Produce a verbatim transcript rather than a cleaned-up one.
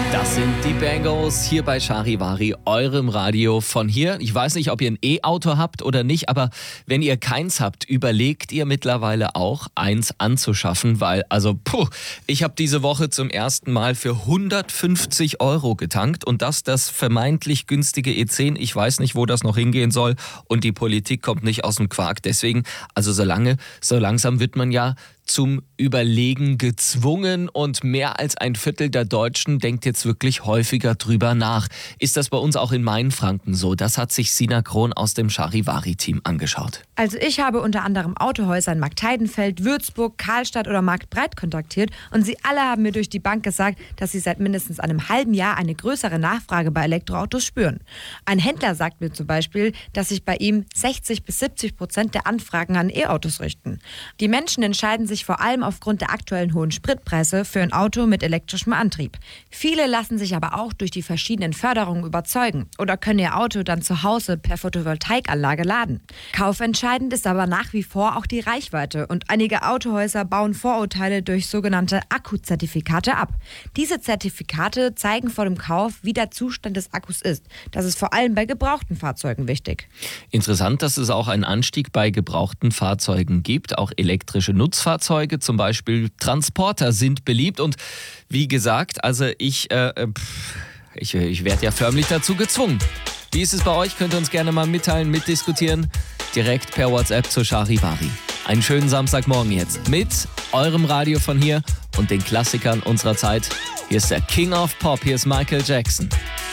Das sind die Bangos hier bei Charivari, eurem Radio von hier. Ich weiß nicht, ob ihr ein E-Auto habt oder nicht, aber wenn ihr keins habt, überlegt ihr mittlerweile auch, eins anzuschaffen, weil, also, puh, ich habe diese Woche zum ersten Mal für hundertfünfzig Euro getankt und das das vermeintlich günstige E zehn. Ich weiß nicht, wo das noch hingehen soll und die Politik kommt nicht aus dem Quark. Deswegen, also so lange, so langsam wird man ja zum Überlegen gezwungen und mehr als ein Viertel der Deutschen denkt jetzt wirklich häufiger drüber nach. Ist das bei uns auch in Mainfranken so? Das hat sich Sina Krohn aus dem Charivari-Team angeschaut. Also ich habe unter anderem Autohäuser in Marktheidenfeld, Würzburg, Karlstadt oder Marktbreit kontaktiert und sie alle haben mir durch die Bank gesagt, dass sie seit mindestens einem halben Jahr eine größere Nachfrage bei Elektroautos spüren. Ein Händler sagt mir zum Beispiel, dass sich bei ihm sechzig bis siebzig Prozent der Anfragen an E-Autos richten. Die Menschen entscheiden sich vor allem aufgrund der aktuellen hohen Spritpreise für ein Auto mit elektrischem Antrieb. Viele lassen sich aber auch durch die verschiedenen Förderungen überzeugen oder können ihr Auto dann zu Hause per Photovoltaikanlage laden. Kaufentscheidend ist aber nach wie vor auch die Reichweite und einige Autohäuser bauen Vorurteile durch sogenannte Akkuzertifikate ab. Diese Zertifikate zeigen vor dem Kauf, wie der Zustand des Akkus ist. Das ist vor allem bei gebrauchten Fahrzeugen wichtig. Interessant, dass es auch einen Anstieg bei gebrauchten Fahrzeugen gibt, auch elektrische Nutzfahrzeuge. Zum Beispiel Transporter sind beliebt und wie gesagt, also ich, äh, ich, ich werde ja förmlich dazu gezwungen. Wie ist es bei euch? Könnt ihr uns gerne mal mitteilen, mitdiskutieren. Direkt per WhatsApp zur Charivari. Einen schönen Samstagmorgen jetzt mit eurem Radio von hier und den Klassikern unserer Zeit. Hier ist der King of Pop, hier ist Michael Jackson.